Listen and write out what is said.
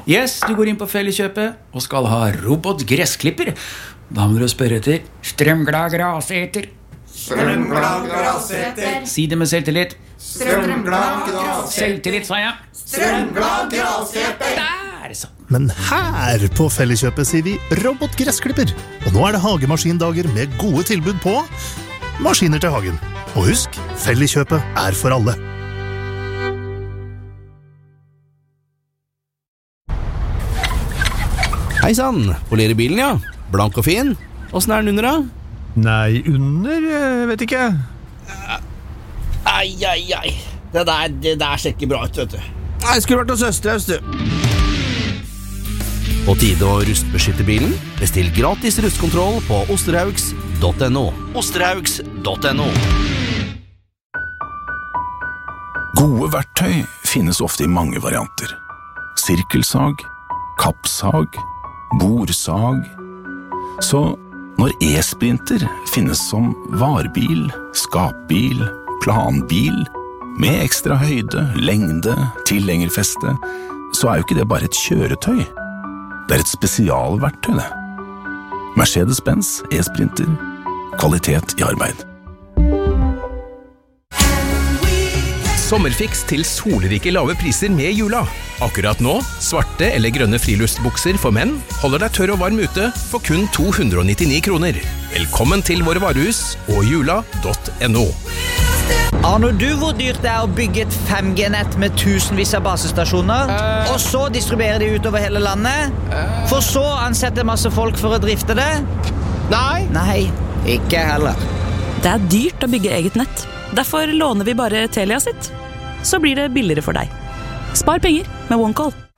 Yes, du går inn på Felleskjøpet og skal ha robotgressklipper. Da må du spørre etter strømglad graseter. Strømglad graseter. Si det med selvtillit. Strømglad graseter. Selvtillit, sa jeg. Strømglad graseter. Der, så. Men her på Felleskjøpet sier vi robotgressklipper. Og nå er det hagemaskindager med gode tilbud på maskiner til hagen. Og husk, Felleskjøpet er for alle. Hei sann, polerer bilen, ja. Blank og fin. Hvordan er den under, da? Nei, vet ikke. Ai. Det der ser ikke bra ut, vet du. Nei, skulle vært hos Østerhaus, du. På tide å rustbeskytte bilen? Bestill gratis rustkontroll på osterhaugs.no. Osterhaugs.no. Gode verktøy finnes ofte i mange varianter. Sirkelsag, kappsag, borsag. Så når e-sprinter finnes som varebil, skapbil, planbil, med ekstra høyde, lengde, tilhengerfeste, så er jo ikke det bare et kjøretøy. Det er et spesialverktøy, det. Mercedes-Benz e-sprinter. Kvalitet i arbeid. Sommerfiks til solrike lave priser med jula. Akkurat nå, svarte eller grønne friluftsbukser for menn holder deg tørr og varm ute for kun 299 kroner. Velkommen til våre varehus og jula.no. Aner du hvor dyrt det er å bygge et 5G-nett med tusenvis av basestasjoner, og så distribuere de utover hele landet, for så ansette masse folk for å drifte det? Nei, ikke heller. Det er dyrt å bygge eget nett. Derfor låner vi bare Telia sitt. Så blir det billigere for deg. Spar penger med OneCall.